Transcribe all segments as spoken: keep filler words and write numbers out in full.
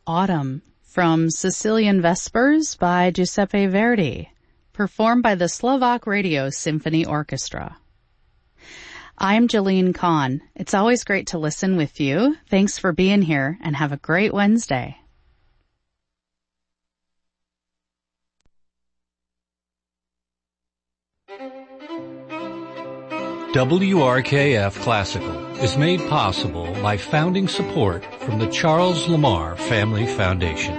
Autumn from Sicilian Vespers by Giuseppe Verdi, performed by the Slovak Radio Symphony Orchestra. I'm Jolene Kahn. It's always great to listen with you. Thanks for being here and have a great Wednesday. W R K F Classical is made possible by founding support from the Charles Lamar Family Foundation.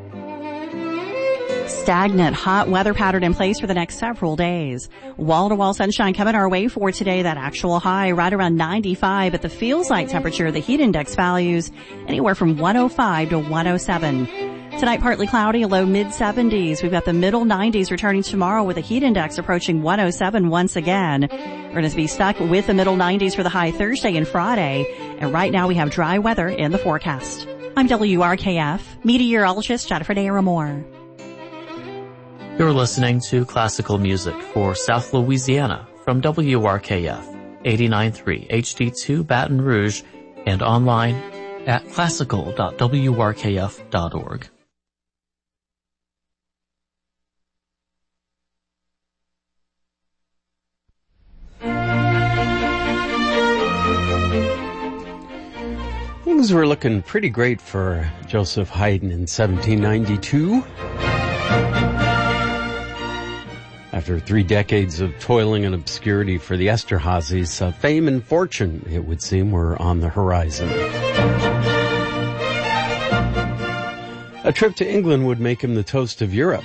Stagnant hot weather pattern in place for the next several days. Wall-to-wall sunshine coming our way for today. That actual high right around ninety-five, but the feels like temperature, the heat index values anywhere from one oh five to one oh seven. Tonight, partly cloudy, a low mid seventies. We've got the middle nineties returning tomorrow with a heat index approaching one oh seven once again. We're going to be stuck with the middle nineties for the high Thursday and Friday. And right now we have dry weather in the forecast. I'm W R K F meteorologist Jennifer Daramore. You're listening to classical music for South Louisiana from W R K F eighty-nine point three H D two Baton Rouge and online at classical dot w r k f dot org. Things were looking pretty great for Joseph Haydn in seventeen ninety-two. After three decades of toiling and obscurity for the Esterházys, uh, fame and fortune, it would seem, were on the horizon. A trip to England would make him the toast of Europe.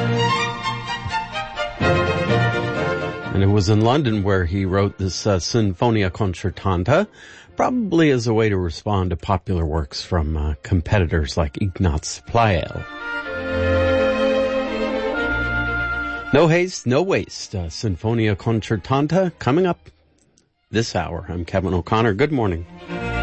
And it was in London where he wrote this uh, Sinfonia Concertanta, probably as a way to respond to popular works from uh, competitors like Ignaz Pleyel. No haste, no waste. Uh, Sinfonia Concertanta coming up this hour. I'm Kevin O'Connor. Good morning.